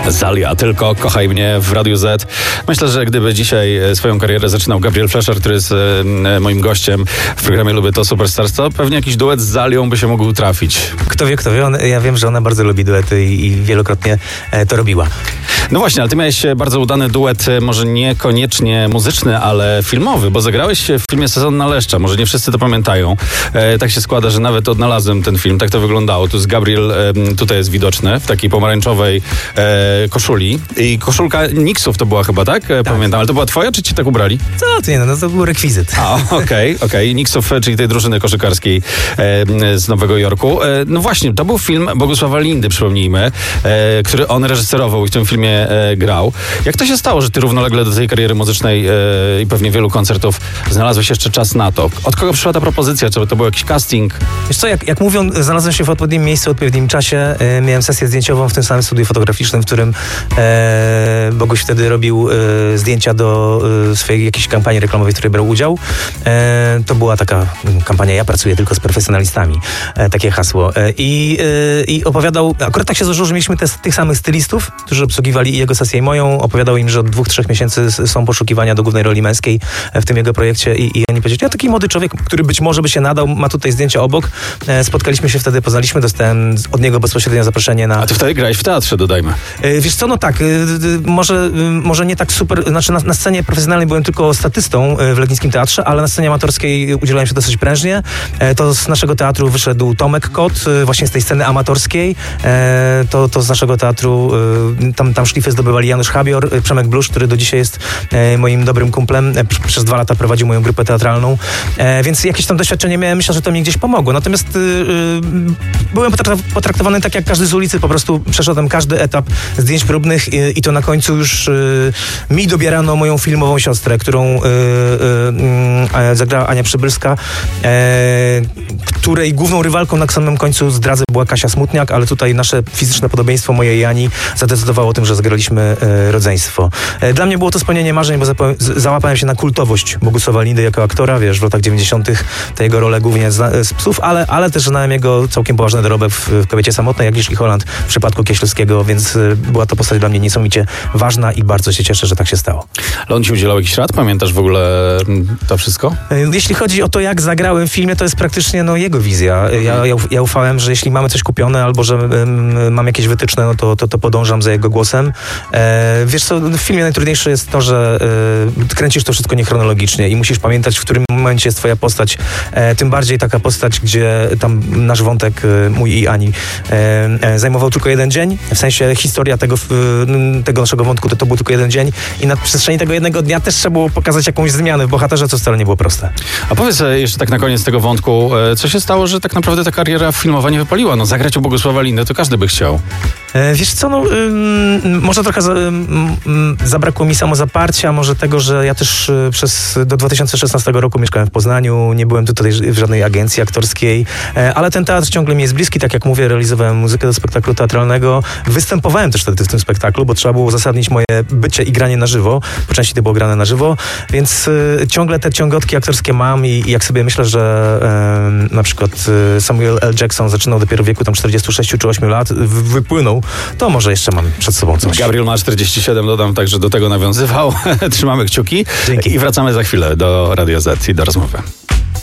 Zalia, tylko kochaj mnie w Radiu Z. Myślę, że gdyby dzisiaj swoją karierę zaczynał Gabriel Flesher, który jest moim gościem w programie Lubię to Superstars, to pewnie jakiś duet z Zalią by się mógł trafić. Kto wie. Ja wiem, że ona bardzo lubi duety i wielokrotnie to robiła. No właśnie, ale ty miałeś bardzo udany duet, może niekoniecznie muzyczny, ale filmowy, bo zagrałeś w filmie Sezon na Leszcza. Może nie wszyscy to pamiętają. Tak się składa, że nawet odnalazłem ten film. Tak to wyglądało. Tu jest Gabriel, tutaj jest widoczny, w takiej pomarańczowej koszuli. I koszulka Knicksów to była chyba, tak? Pamiętam. Ale to była twoja, czy ci tak ubrali? Co ty, no to był rekwizyt. Okej. Knicksów, czyli tej drużyny koszykarskiej z Nowego Jorku. No właśnie, to był film Bogusława Lindy, przypomnijmy, który on reżyserował i w tym filmie grał. Jak to się stało, że ty równolegle do tej kariery muzycznej i pewnie wielu koncertów znalazłeś jeszcze czas na to? Od kogo przyszła ta propozycja? Czy to był jakiś casting? Wiesz co, jak mówią, znalazłem się w odpowiednim miejscu, w odpowiednim czasie. Miałem sesję zdjęciową w tym samym studiu fotograficznym, w którym Boguś wtedy robił zdjęcia do swojej jakiejś kampanii reklamowej, w której brał udział. To była taka kampania "Ja pracuję tylko z profesjonalistami". Takie hasło. I opowiadał, akurat tak się złożyło, że mieliśmy tych samych stylistów, którzy obsługiwali i jego sesję i moją. Opowiadał im, że od 2-3 miesięcy są poszukiwania do głównej roli męskiej w tym jego projekcie i oni powiedzieli, ja taki młody człowiek, który być może by się nadał, ma tutaj zdjęcia obok. Spotkaliśmy się wtedy, poznaliśmy, dostałem od niego bezpośrednio zaproszenie na... A ty wtedy grałeś w teatrze, dodajmy. Wiesz co, no tak, może nie tak super, znaczy na scenie profesjonalnej byłem tylko statystą w Legnickim Teatrze, ale na scenie amatorskiej udzielałem się dosyć prężnie. To z naszego teatru wyszedł Tomek Kot, właśnie z tej sceny amatorskiej. To z naszego teatru, tam szlify zdobywali Janusz Habior, Przemek Blusz, który do dzisiaj jest moim dobrym kumplem. Przez 2 lata prowadził moją grupę teatralną, więc jakieś tam doświadczenie miałem, myślę, że to mi gdzieś pomogło. Natomiast byłem potraktowany tak jak każdy z ulicy, po prostu przeszedłem każdy etap zdjęć próbnych i to na końcu już mi dobierano moją filmową siostrę, którą zagrała Ania Przybylska, której główną rywalką na samym końcu zdradzę była Kasia Smutniak, ale tutaj nasze fizyczne podobieństwo mojej i Ani zadecydowało o tym, że zagraliśmy rodzeństwo. Dla mnie było to spełnienie marzeń, bo załapałem się na kultowość Bogusława Lindy jako aktora, wiesz, w latach 90. te jego role głównie z Psów, ale też znałem jego całkiem poważny dorobek w Kobiecie samotnej, Agnieszki Holland, w przypadku Kieślowskiego, więc była to postać dla mnie niesamowicie ważna i bardzo się cieszę, że tak się stało. Ale on ci udzielał jakichś rad? Pamiętasz w ogóle to wszystko? Jeśli chodzi o to, jak zagrałem w filmie, to jest praktycznie jego wizja. Ja ufałem, że jeśli mamy coś kupione albo że mam jakieś wytyczne, no to podążam za jego głosem. Wiesz co, w filmie najtrudniejsze jest to, że kręcisz to wszystko niechronologicznie i musisz pamiętać, w którym momencie jest twoja postać. Tym bardziej taka postać, gdzie tam nasz wątek, mój i Ani, zajmował tylko 1 dzień. W sensie historia tego naszego wątku to był tylko 1 dzień i na przestrzeni tego 1 dnia też trzeba było pokazać jakąś zmianę w bohaterze, co wcale nie było proste. A powiedz jeszcze tak na koniec tego wątku, co się stało, że tak naprawdę ta kariera filmowa nie wypaliła? No zagrać u Bogusława Lindy to każdy by chciał. Wiesz co, może trochę zabrakło mi samozaparcia, może tego, że ja też do 2016 roku mieszkałem w Poznaniu, nie byłem tutaj w żadnej agencji aktorskiej, ale ten teatr ciągle mi jest bliski, tak jak mówię, realizowałem muzykę do spektaklu teatralnego, występowałem też wtedy w tym spektaklu, bo trzeba było uzasadnić moje bycie i granie na żywo, po części to było grane na żywo, więc ciągle te ciągotki aktorskie mam i jak sobie myślę, że na przykład Samuel L. Jackson zaczynał dopiero w wieku tam 46 czy 8 lat, wypłynął, to może jeszcze mam przed sobą coś. Gabriel ma 47, dodam, także do tego nawiązywał. Trzymamy kciuki. Dzięki. I wracamy za chwilę do Radia Z i do rozmowy.